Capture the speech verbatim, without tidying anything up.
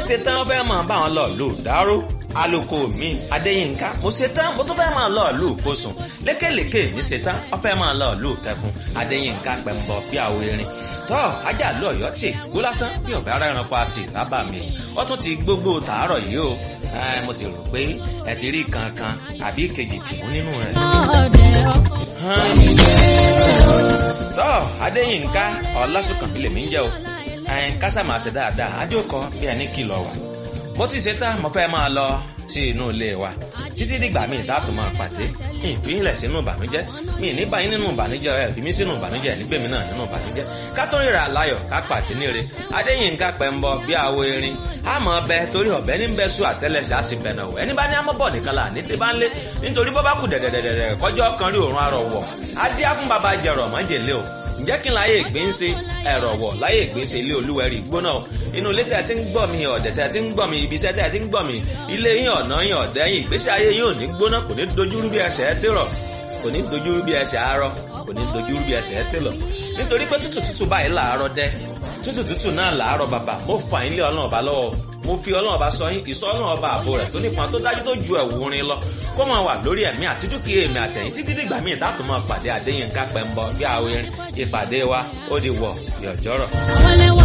fẹ́ ṣe tán ó fẹ́ máa bá wọn lọ lù dáró aloko mi Adéyínká mo ṣe tán mo tún fẹ́ máa lọ lù kóṣùn lékèlékè mi ṣe tán ó fẹ́ máa lọ lù kẹfún Adéyínká pẹ̀mbọ bí àwo erin tọ́ ajá lọ ọ̀yọ́ tì gbó lásán bí ọ̀bẹ ara ẹranko a sì rábà mi ó tún ti gbogbo tàárọ̀ yìí o mo sì rò pé ẹ ti rí kankan àbí kejì tìmú nínú rẹ̀. tọ́ Adéyínká Ọlásùnkànmí lèmi ń jẹ́ o kásá máa ṣe dáadáa adéòkọ bí ẹni kìlọ̀ wà mo ti ṣe tán mo fẹ́ máa lọ sí inú ilé wa títí dìgbà míì táàtò máa pàdé ìfìlẹ̀ sínú ìbànújẹ́ mi ní báyìí nínú ìbànújẹ́ ẹ̀ fi mí sínú ìbànújẹ́ nígbèmí náà nínú ìbànújẹ́ ká tó ríra láyọ̀ ká pàdé níre Adéyínká pẹ̀mbọ bí àwo erin àmọ́ ọbẹ̀ torí ọ̀bẹ ní bẹ́ẹ̀ sùn àtẹ́lẹsẹ̀ á sì bẹ̀nà wọ̀ ẹni bá ní amọ́bọ̀ nìkan là ní tẹ́bá ń lé nítorí bọ́ bá kù dẹ̀dẹ̀dẹ̀dẹ̀ kọjọ́ kan rí òórùn arọ̀ wọ̀ adé á fún baba jẹ̀rọ̀ mọ́jèlé o ǹjẹ́ kí n láyé ìgbín ṣe ẹ̀rọ wọ̀ láyé ìgbín ṣe ilé olúwẹ̀rí gbóná inú ilé tẹ̀ tí ń gbọ́ mi ọ̀dẹ̀ tẹ̀ tí ń gbọ́ mi ibi iṣẹ́ tẹ̀ tí ń gbọ́ mi ilé yín ọ̀nà yín ọ̀dẹ̀ yín ìgbésí ayé yín ò ní gbóná kò ní dojúrú bí ẹsẹ̀ ẹ tèrọ̀ kò ní dojúrú bí ẹsẹ̀ àárọ̀ kò ní dojúrú bí ẹsẹ̀ ẹ tèlọ̀ nítorí pé tútù tútù báyìí làárọ̀ dẹ́ tútù tútù náà làárọ̀ bàbà mo fà yín lé Ọlọ́run ọba lọ́wọ́ mo fi Ọlọ́run ọba sọ yín ìsọ Ọlọ́run ọba ààbò rẹ̀ tó nípọn tó dájú tó ju ẹ̀wù orin lọ kó máa wà lórí ẹ̀mí àti dúkìá èmi àtẹ̀yìn títí dìgbà míì dátò máa pàdé Adéyínká pẹ̀mbọ bí àwo erin ìpàdé wa ó di wọ̀ yọ̀jọ́rọ̀.